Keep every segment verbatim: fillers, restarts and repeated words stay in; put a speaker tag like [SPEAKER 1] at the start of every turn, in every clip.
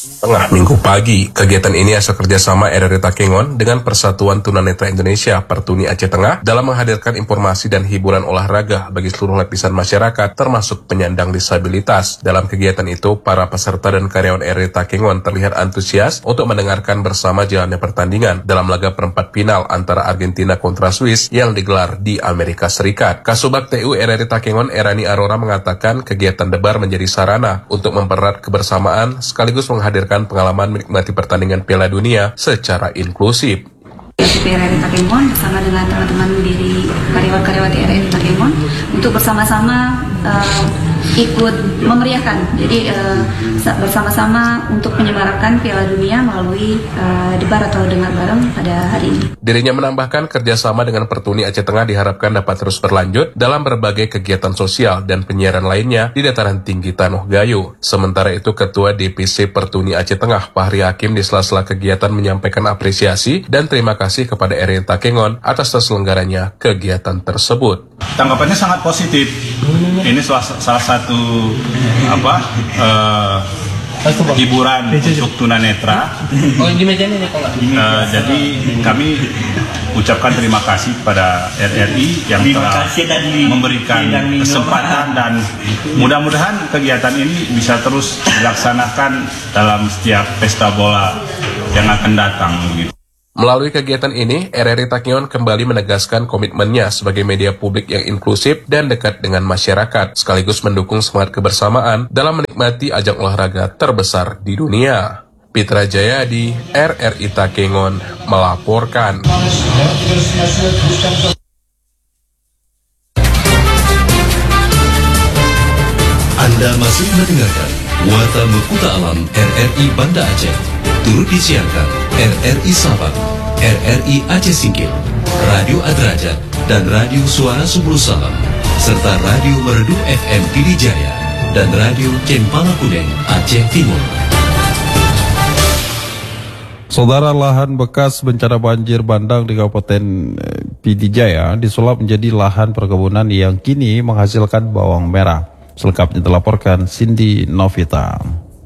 [SPEAKER 1] Tengah Minggu pagi, kegiatan ini hasil kerjasama R R I Takengon dengan Persatuan Tunanetra Indonesia Pertuni Aceh Tengah dalam menghadirkan informasi dan hiburan olahraga bagi seluruh lapisan masyarakat termasuk penyandang disabilitas. Dalam kegiatan itu, para peserta dan karyawan R R I Takengon terlihat antusias untuk mendengarkan bersama jalannya pertandingan dalam laga perempat final antara Argentina kontra Swiss yang digelar di Amerika Serikat. Kasubag T U R R I Takengon Erani Arora mengatakan kegiatan debar menjadi sarana untuk mempererat kebersamaan sekaligus menghadirkan pengalaman menikmati pertandingan Piala Dunia secara inklusif.
[SPEAKER 2] R R I Takengon bersama dengan teman-teman dari karyawan-karyawan R R I Takengon untuk bersama-sama uh, ikut memeriahkan, jadi uh, bersama-sama untuk menyemarakan Piala Dunia melalui uh, debar atau dengar bareng pada hari ini.
[SPEAKER 1] Dirinya menambahkan kerjasama dengan Pertuni Aceh Tengah diharapkan dapat terus berlanjut dalam berbagai kegiatan sosial dan penyiaran lainnya di dataran tinggi Tanuh Gayo. Sementara itu, Ketua D P C Pertuni Aceh Tengah Fahri Hakim di sela-sela kegiatan menyampaikan apresiasi dan terima kasih kepada R R I Takengon atas terselenggaranya kegiatan tersebut.
[SPEAKER 3] Tanggapannya sangat positif. Ini salah, salah satu apa uh, hiburan untuk tunanetra.
[SPEAKER 4] Oh, di meja ini kok nggak?
[SPEAKER 3] Uh, jadi kami ucapkan terima kasih kepada R R I yang telah memberikan kesempatan dan mudah-mudahan kegiatan ini bisa terus dilaksanakan dalam setiap pesta bola yang akan datang. Gitu.
[SPEAKER 1] Melalui kegiatan ini, R R I Takengon kembali menegaskan komitmennya sebagai media publik yang inklusif dan dekat dengan masyarakat, sekaligus mendukung semangat kebersamaan dalam menikmati ajang olahraga terbesar di dunia. Pitra Jayadi, R R I Takengon, melaporkan.
[SPEAKER 5] Anda masih mendengarkan Warta Mekuta Alam R R I Banda Aceh. Turut disiarkan R R I Sabang, R R I Aceh Singkil, Radio Adrajat, dan Radio Suara Subul Salam, serta Radio Merdu F M Pidijaya, dan Radio Cempala Kuneng Aceh Timur.
[SPEAKER 6] Saudara, lahan bekas bencana banjir bandang di Kabupaten Pidijaya disulap menjadi lahan perkebunan yang kini menghasilkan bawang merah. Selengkapnya dilaporkan Cindy Novita.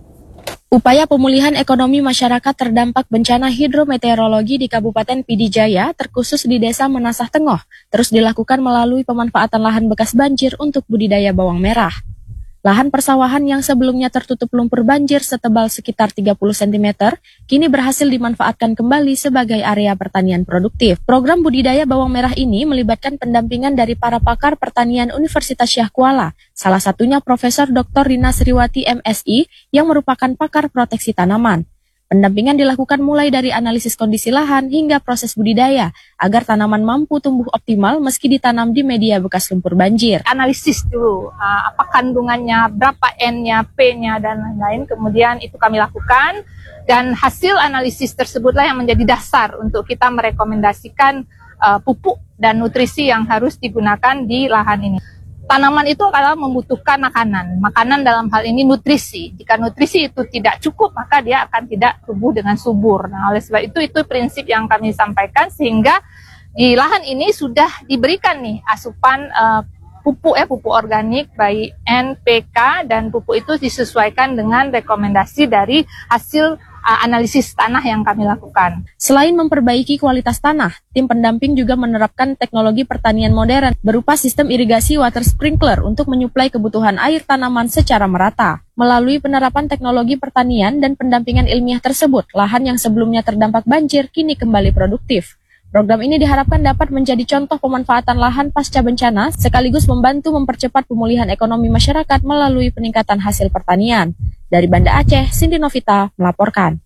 [SPEAKER 7] Upaya pemulihan ekonomi masyarakat terdampak bencana hidrometeorologi di Kabupaten Pidijaya, terkhusus di Desa Menasah Tengoh, terus dilakukan melalui pemanfaatan lahan bekas banjir untuk budidaya bawang merah. Lahan persawahan yang sebelumnya tertutup lumpur banjir setebal sekitar tiga puluh sentimeter, kini berhasil dimanfaatkan kembali sebagai area pertanian produktif. Program budidaya bawang merah ini melibatkan pendampingan dari para pakar pertanian Universitas Syah Kuala, salah satunya Profesor Doktor Rina Sriwati M Si yang merupakan pakar proteksi tanaman. Pendampingan dilakukan mulai dari analisis kondisi lahan hingga proses budidaya, agar tanaman mampu tumbuh optimal meski ditanam di media bekas lumpur banjir.
[SPEAKER 8] Analisis dulu, uh, apa kandungannya, berapa N-nya, P-nya, dan lain-lain, kemudian itu kami lakukan, dan hasil analisis tersebutlah yang menjadi dasar untuk kita merekomendasikan uh, pupuk dan nutrisi yang harus digunakan di lahan ini. Tanaman itu adalah membutuhkan makanan, makanan dalam hal ini nutrisi. Jika nutrisi itu tidak cukup, maka dia akan tidak tumbuh dengan subur. Nah, oleh sebab itu, itu prinsip yang kami sampaikan, sehingga di lahan ini sudah diberikan nih asupan uh, pupuk ya, pupuk organik baik N, P, K, dan pupuk itu disesuaikan dengan rekomendasi dari hasil uh, analisis tanah yang kami lakukan.
[SPEAKER 7] Selain memperbaiki kualitas tanah, tim pendamping juga menerapkan teknologi pertanian modern berupa sistem irigasi water sprinkler untuk menyuplai kebutuhan air tanaman secara merata. Melalui penerapan teknologi pertanian dan pendampingan ilmiah tersebut, lahan yang sebelumnya terdampak banjir kini kembali produktif. Program ini diharapkan dapat menjadi contoh pemanfaatan lahan pasca bencana, sekaligus membantu mempercepat pemulihan ekonomi masyarakat melalui peningkatan hasil pertanian. Dari Banda Aceh, Cindy Novita melaporkan.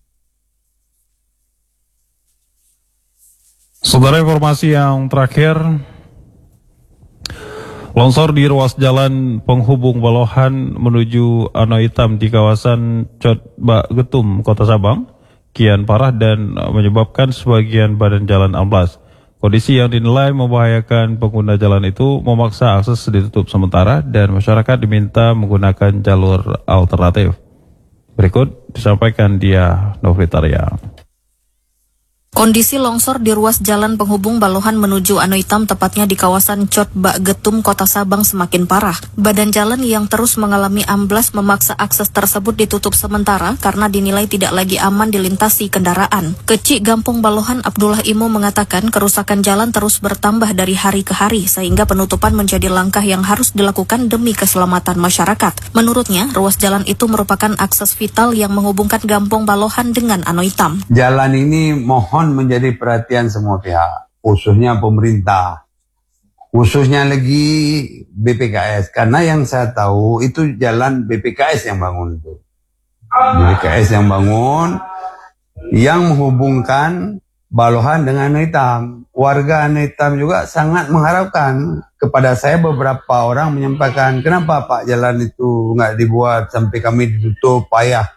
[SPEAKER 6] Saudara, informasi yang terakhir, longsor di ruas jalan penghubung Balohan menuju Ano Hitam di kawasan Cotba Getum, Kota Sabang, kian parah dan menyebabkan sebagian badan jalan amblas. Kondisi yang dinilai membahayakan pengguna jalan itu memaksa akses ditutup sementara dan masyarakat diminta menggunakan jalur alternatif. Berikut disampaikan dia Novitaria.
[SPEAKER 9] Kondisi longsor di ruas jalan penghubung Balohan menuju Anoitam, tepatnya di kawasan Cot Bak Getum, Kota Sabang, semakin parah. Badan jalan yang terus mengalami amblas memaksa akses tersebut ditutup sementara karena dinilai tidak lagi aman dilintasi kendaraan. Kecik Gampong Balohan Abdullah Imo mengatakan kerusakan jalan terus bertambah dari hari ke hari sehingga penutupan menjadi langkah yang harus dilakukan demi keselamatan masyarakat. Menurutnya, ruas jalan itu merupakan akses vital yang menghubungkan Gampong Balohan dengan Anoitam.
[SPEAKER 10] Jalan ini mohon menjadi perhatian semua pihak, khususnya pemerintah, khususnya lagi B P K S, karena yang saya tahu itu jalan B P K S yang bangun itu, B P K S yang bangun, yang menghubungkan Balohan dengan Anoitam. Warga Anoitam juga sangat mengharapkan kepada saya, beberapa orang menyampaikan, kenapa Pak jalan itu nggak dibuat sampai kami ditutup, payah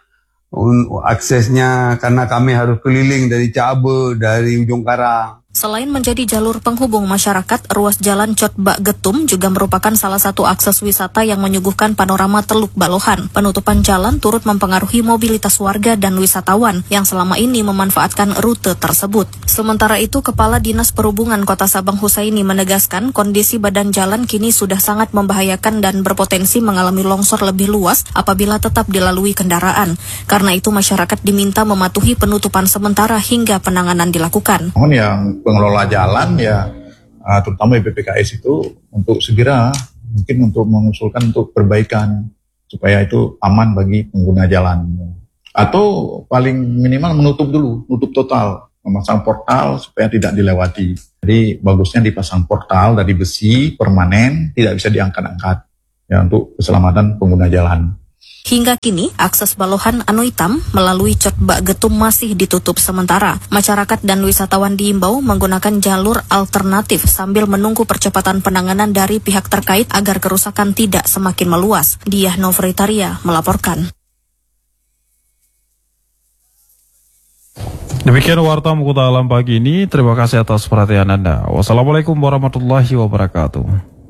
[SPEAKER 10] aksesnya karena kami harus keliling dari Cabe, dari Ujung Karang.
[SPEAKER 9] Selain menjadi jalur penghubung masyarakat, ruas jalan Cot Bak Getum juga merupakan salah satu akses wisata yang menyuguhkan panorama Teluk Balohan. Penutupan jalan turut mempengaruhi mobilitas warga dan wisatawan yang selama ini memanfaatkan rute tersebut. Sementara itu, Kepala Dinas Perhubungan Kota Sabang Husaini menegaskan kondisi badan jalan kini sudah sangat membahayakan dan berpotensi mengalami longsor lebih luas apabila tetap dilalui kendaraan. Karena itu masyarakat diminta mematuhi penutupan sementara hingga penanganan dilakukan.
[SPEAKER 11] Yang pengelola jalan ya, terutama B P K S itu untuk segera mungkin untuk mengusulkan untuk perbaikan supaya itu aman bagi pengguna jalan, atau paling minimal menutup dulu, nutup total, memasang portal supaya tidak dilewati. Jadi bagusnya dipasang portal dari besi permanen, tidak bisa diangkat-angkat ya, untuk keselamatan pengguna jalan.
[SPEAKER 9] Hingga kini, akses Balohan Anoitam melalui Cot Bak Getum masih ditutup sementara. Masyarakat dan wisatawan diimbau menggunakan jalur alternatif sambil menunggu percepatan penanganan dari pihak terkait agar kerusakan tidak semakin meluas. Diah Novritaria melaporkan.
[SPEAKER 6] Demikian Warta Mukuta Alam pagi ini. Terima kasih atas perhatian Anda. Wassalamualaikum warahmatullahi wabarakatuh.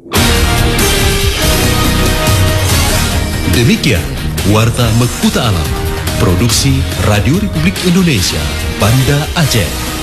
[SPEAKER 5] Demikian Warta Mekuta Alam, produksi Radio Republik Indonesia, Banda Aceh.